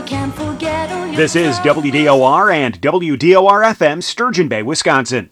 This is WDOR and WDOR-FM, Sturgeon Bay, Wisconsin.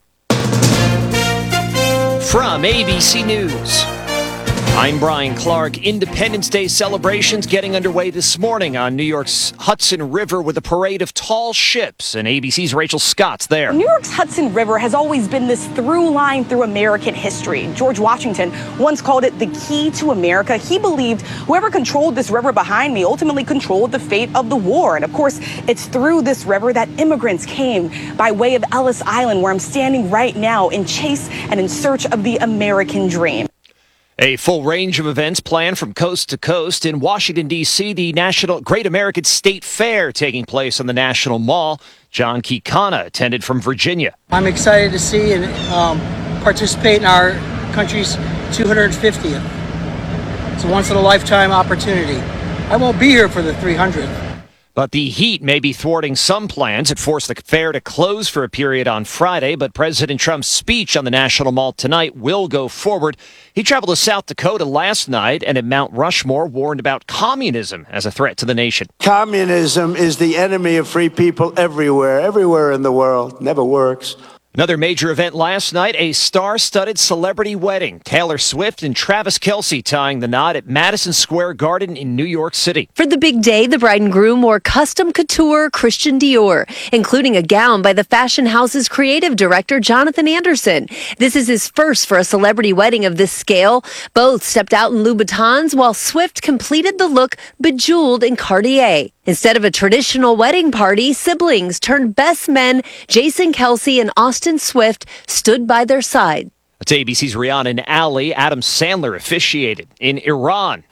From ABC News, I'm Brian Clark. Independence Day celebrations getting underway this morning on New York's Hudson River with a parade of tall ships, and ABC's Rachel Scott's there. New York's Hudson River has always been this through line through American history. George Washington once called it the key to America. He believed whoever controlled this river behind me ultimately controlled the fate of the war. And of course, it's through this river that immigrants came by way of Ellis Island, where I'm standing right now in chase and in search of the American dream. A full range of events planned from coast to coast. In Washington, D.C., the National Great American State Fair taking place on the National Mall. John Kekana attended from Virginia. I'm excited to see and participate in our country's 250th. It's a once-in-a-lifetime opportunity. I won't be here for the 300th. But the heat may be thwarting some plans. It forced the fair to close for a period on Friday, but President Trump's speech on the National Mall tonight will go forward. He traveled to South Dakota last night and at Mount Rushmore warned about communism as a threat to the nation. Communism is the enemy of free people everywhere in the world. Never works. Another major event last night, a star-studded celebrity wedding. Taylor Swift and Travis Kelce tying the knot at Madison Square Garden in New York City. For the big day, the bride and groom wore custom couture Christian Dior, including a gown by the fashion house's creative director, Jonathan Anderson. This is his first for a celebrity wedding of this scale. Both stepped out in Louboutins, while Swift completed the look bejeweled in Cartier. Instead of a traditional wedding party, siblings turned best men Jason Kelce and Austin Swift stood by their side. That's ABC's Rihanna and Ali. Adam Sandler officiated in Iran.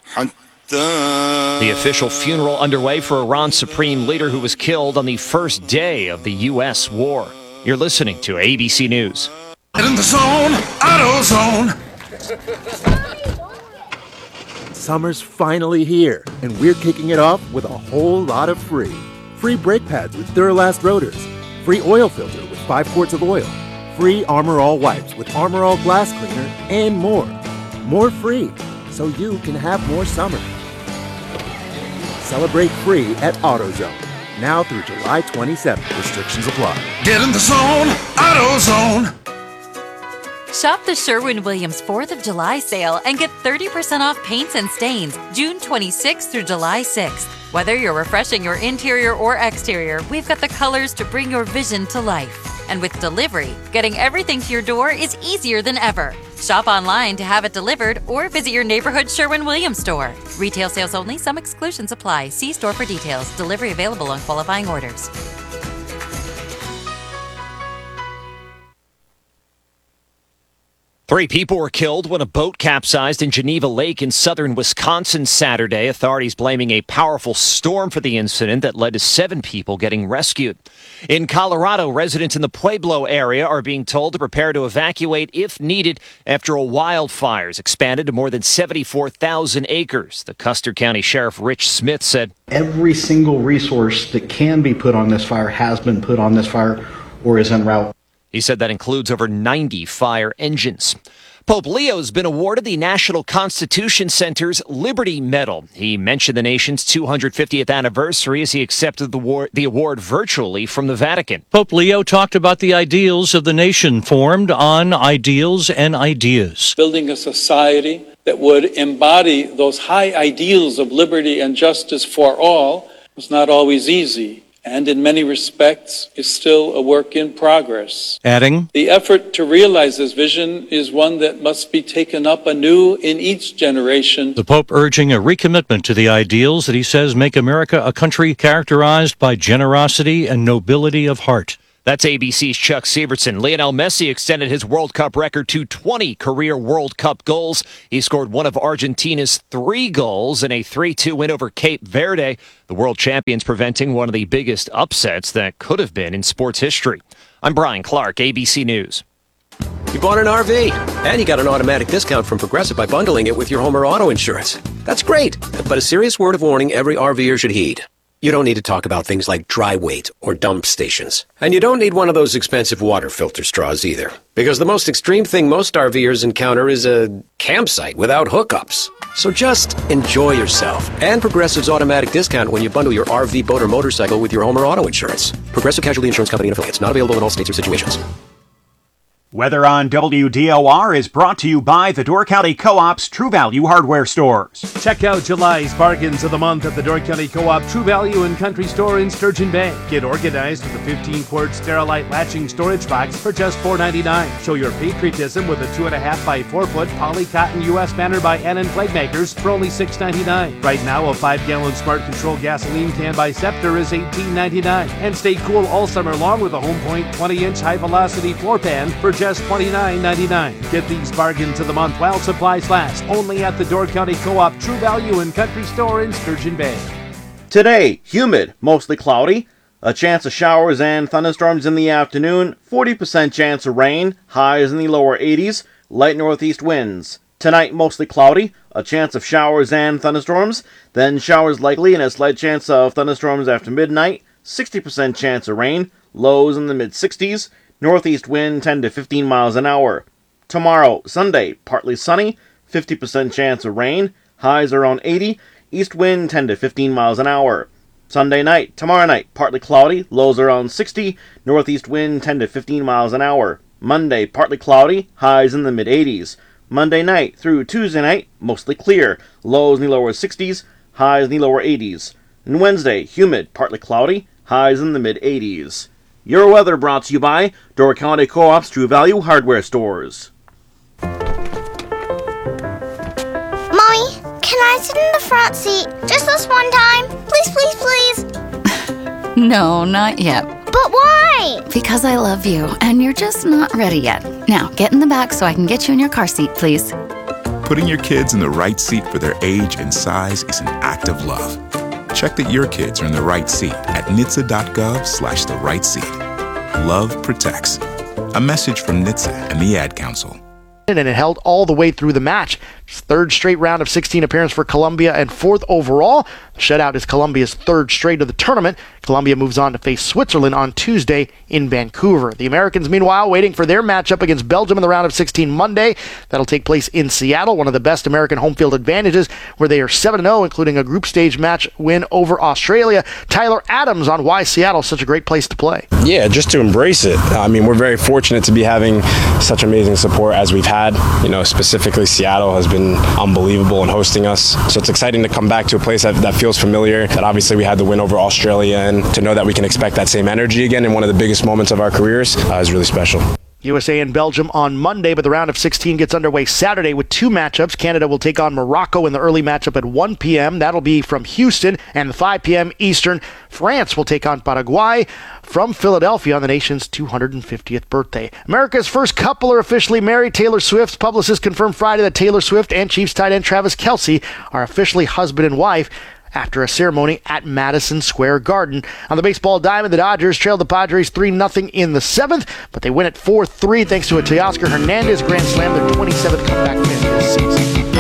The official funeral underway for Iran's supreme leader who was killed on the first day of the U.S. war. You're listening to ABC News. Get in the zone, AutoZone. Summer's finally here, and we're kicking it off with a whole lot of free. Free brake pads with Duralast rotors. Free oil filter with 5 quarts of oil. Free Armor All wipes with Armor All glass cleaner, and more. More free, so you can have more summer. Celebrate free at AutoZone. Now through July 27th. Restrictions apply. Get in the zone, AutoZone. Shop the Sherwin-Williams 4th of July sale and get 30% off paints and stains June 26th through July 6th. Whether you're refreshing your interior or exterior, we've got the colors to bring your vision to life. And with delivery, getting everything to your door is easier than ever. Shop online to have it delivered or visit your neighborhood Sherwin-Williams store. Retail sales only. Some exclusions apply. See store for details. Delivery available on qualifying orders. Three people were killed when a boat capsized in Geneva Lake in southern Wisconsin Saturday. Authorities blaming a powerful storm for the incident that led to 7 people getting rescued. In Colorado, residents in the Pueblo area are being told to prepare to evacuate if needed after a wildfire's expanded to more than 74,000 acres. The Custer County Sheriff Rich Smith said, "Every single resource that can be put on this fire has been put on this fire or is en route." He said that includes over 90 fire engines. Pope Leo has been awarded the National Constitution Center's Liberty Medal. He mentioned the nation's 250th anniversary as he accepted the award virtually from the Vatican. Pope Leo talked about the ideals of the nation formed on ideals and ideas. Building a society that would embody those high ideals of liberty and justice for all was not always easy, and in many respects is still a work in progress. Adding, the effort to realize this vision is one that must be taken up anew in each generation. The Pope urging a recommitment to the ideals that he says make America a country characterized by generosity and nobility of heart. That's ABC's Chuck Severson. Lionel Messi extended his World Cup record to 20 career World Cup goals. He scored one of Argentina's 3 goals in a 3-2 win over Cape Verde. The world champions preventing one of the biggest upsets that could have been in sports history. I'm Brian Clark, ABC News. You bought an RV, and you got an automatic discount from Progressive by bundling it with your home or auto insurance. That's great, but a serious word of warning every RVer should heed. You don't need to talk about things like dry weight or dump stations. And you don't need one of those expensive water filter straws either. Because the most extreme thing most RVers encounter is a campsite without hookups. So just enjoy yourself. And Progressive's automatic discount when you bundle your RV, boat, or motorcycle with your home or auto insurance. Progressive Casualty Insurance Company and affiliates. Not available in all states or situations. Weather on WDOR is brought to you by the Door County Co-op's True Value Hardware Stores. Check out July's bargains of the month at the Door County Co-op True Value and Country Store in Sturgeon Bay. Get organized with a 15-quart Sterilite latching storage box for just $4.99. Show your patriotism with a 2.5 by 4 foot poly cotton U.S. banner by Annan Flag Makers for only $6.99. Right now, a 5-gallon Smart Control gasoline can by Scepter is $18.99. And stay cool all summer long with a Home Point 20-inch high-velocity floor pan for just $29.99. Get these bargains of the month while supplies last. Only at the Door County Co-op True Value and Country Store in Sturgeon Bay. Today, humid, mostly cloudy. A chance of showers and thunderstorms in the afternoon. 40% chance of rain. Highs in the lower 80s. Light northeast winds. Tonight, mostly cloudy. A chance of showers and thunderstorms. Then showers likely and a slight chance of thunderstorms after midnight. 60% chance of rain. Lows in the mid-60s. Northeast wind 10 to 15 miles an hour. Tomorrow, Sunday, partly sunny, 50% chance of rain, highs around 80, east wind 10 to 15 miles an hour. Sunday night, tomorrow night, partly cloudy, lows around 60, northeast wind 10 to 15 miles an hour. Monday, partly cloudy, highs in the mid-80s. Monday night through Tuesday night, mostly clear, lows in the lower 60s, highs in the lower 80s. And Wednesday, humid, partly cloudy, highs in the mid-80s. Your weather brought to you by Door County Co-op's True Value Hardware Stores. Mommy, can I sit in the front seat just this one time? Please, please, please. No, not yet. But why? Because I love you, and you're just not ready yet. Now, get in the back so I can get you in your car seat, please. Putting your kids in the right seat for their age and size is an act of love. Check that your kids are in the right seat at NHTSA.gov/the right seat. Love protects. A message from NHTSA and the Ad Council. And it held all the way through the match. Third straight round of 16 appearance for Colombia and fourth overall. The shutout is Colombia's third straight of the tournament. Colombia moves on to face Switzerland on Tuesday in Vancouver. The Americans, meanwhile, waiting for their matchup against Belgium in the round of 16 Monday. That'll take place in Seattle, one of the best American home field advantages, where they are 7-0, including a group stage match win over Australia. Tyler Adams on why Seattle's such a great place to play. Yeah, just to embrace it. I mean, we're very fortunate to be having such amazing support as we've had. You know, specifically Seattle has been unbelievable in hosting us. So it's exciting to come back to a place that feels familiar, that obviously we had the win over Australia, and to know that we can expect that same energy again in one of the biggest moments of our careers is really special. USA and Belgium on Monday, but the round of 16 gets underway Saturday with two matchups. Canada will take on Morocco in the early matchup at 1 p.m. That'll be from Houston, and 5 p.m. Eastern. France will take on Paraguay from Philadelphia on the nation's 250th birthday. America's first couple are officially married. Taylor Swift's publicist confirmed Friday that Taylor Swift and Chiefs tight end Travis Kelce are officially husband and wife after a ceremony at Madison Square Garden. On the baseball diamond, the Dodgers trailed the Padres 3-0 in the 7th, but they win at 4-3 thanks to a Teoscar Hernandez grand slam, their 27th comeback win this season.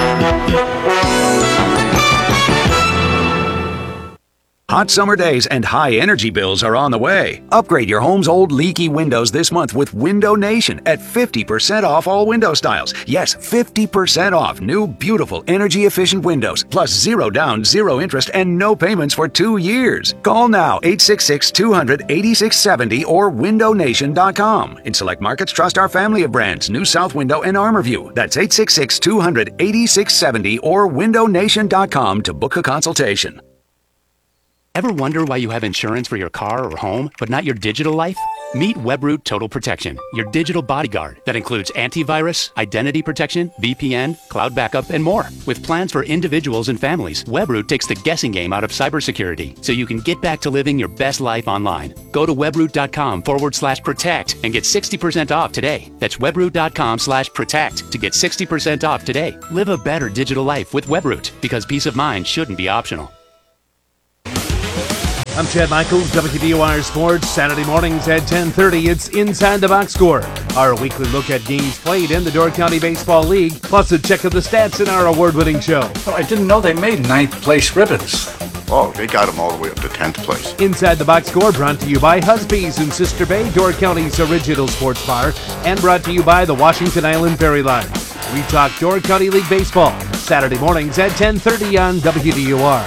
Hot summer days and high energy bills are on the way. Upgrade your home's old leaky windows this month with Window Nation at 50% off all window styles. Yes, 50% off new, beautiful, energy-efficient windows, plus 0 down, 0 interest, and no payments for 2 years. Call now, 866-200-8670 or windownation.com. In select markets, trust our family of brands, New South Window and ArmorView. That's 866-200-8670 or windownation.com to book a consultation. Ever wonder why you have insurance for your car or home, but not your digital life? Meet Webroot Total Protection, your digital bodyguard that includes antivirus, identity protection, VPN, cloud backup, and more. With plans for individuals and families, Webroot takes the guessing game out of cybersecurity so you can get back to living your best life online. Go to webroot.com/protect and get 60% off today. That's webroot.com/protect to get 60% off today. Live a better digital life with Webroot, because peace of mind shouldn't be optional. I'm Chad Michaels, WDOR Sports. Saturday mornings at 10:30, it's Inside the Box Score, our weekly look at games played in the Door County Baseball League, plus a check of the stats in our award-winning show. Oh, I didn't know they made 9th place ribbons. Oh, they got them all the way up to 10th place. Inside the Box score brought to you by Husby's in Sister Bay, Door County's original sports bar, and brought to you by the Washington Island Ferry Line. We talk Door County League Baseball, Saturday mornings at 10:30 on WDOR.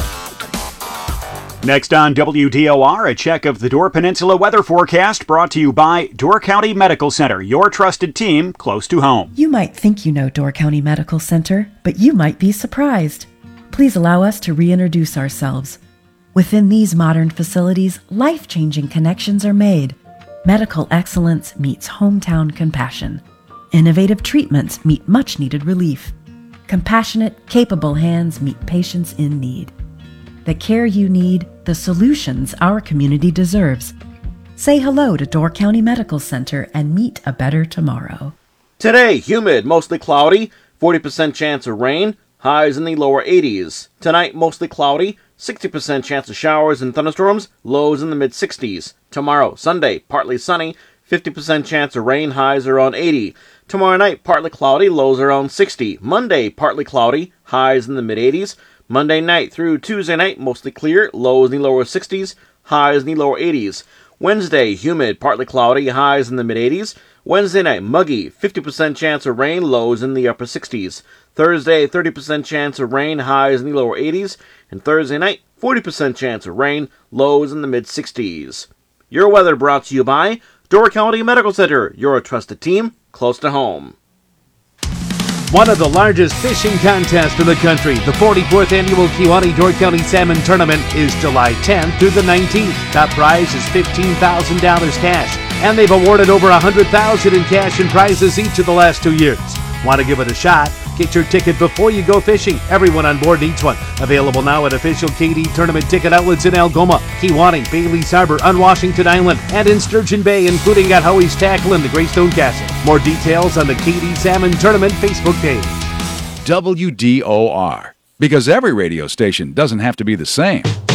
Next on WDOR, a check of the Door Peninsula weather forecast brought to you by Door County Medical Center, your trusted team close to home. You might think you know Door County Medical Center, but you might be surprised. Please allow us to reintroduce ourselves. Within these modern facilities, life-changing connections are made. Medical excellence meets hometown compassion. Innovative treatments meet much-needed relief. Compassionate, capable hands meet patients in need. The care you need, the solutions our community deserves. Say hello to Door County Medical Center and meet a better tomorrow. Today, humid, mostly cloudy, 40% chance of rain, highs in the lower 80s. Tonight, mostly cloudy, 60% chance of showers and thunderstorms, lows in the mid-60s. Tomorrow, Sunday, partly sunny, 50% chance of rain, highs around 80. Tomorrow night, partly cloudy, lows around 60. Monday, partly cloudy, highs in the mid-80s. Monday night through Tuesday night, mostly clear, lows in the lower 60s, highs in the lower 80s. Wednesday, humid, partly cloudy, highs in the mid-80s. Wednesday night, muggy, 50% chance of rain, lows in the upper 60s. Thursday, 30% chance of rain, highs in the lower 80s. And Thursday night, 40% chance of rain, lows in the mid-60s. Your weather brought to you by Door County Medical Center, your trusted team close to home. One of the largest fishing contests in the country, the 44th Annual Kewaunee Door County Salmon Tournament, is July 10th through the 19th. Top prize is $15,000 cash, and they've awarded over $100,000 in cash and prizes each of the last 2 years. Want to give it a shot? Get your ticket before you go fishing. Everyone on board needs one. Available now at official KD Tournament ticket outlets in Algoma, Kewaunee, Bailey's Harbor, on Washington Island, and in Sturgeon Bay, including at Howie's Tackle and the Greystone Castle. More details on the KD Salmon Tournament Facebook page. WDOR. Because every radio station doesn't have to be the same.